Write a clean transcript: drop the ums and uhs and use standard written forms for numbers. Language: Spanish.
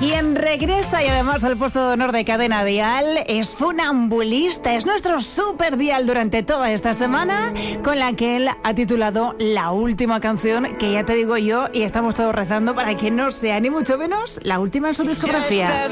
Quien regresa y además al puesto de honor de Cadena Dial es Funambulista, es nuestro super dial durante toda esta semana, con la que él ha titulado la última canción, que ya te digo yo, y estamos todos rezando para que no sea ni mucho menos la última en su discografía.